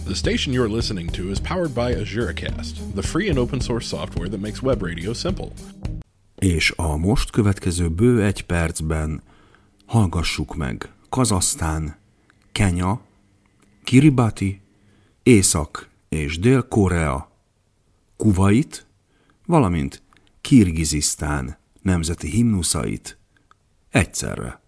The station you're listening to is powered by AzureCast, the free and open source software that makes web radio simple. És a most következő bő 1 percben hallgassuk meg Kazahsztán, Kenya, Kiribati, Észak- és Dél-Korea, Kuvait, valamint Kirgizisztán nemzeti himnuszait egyszerre.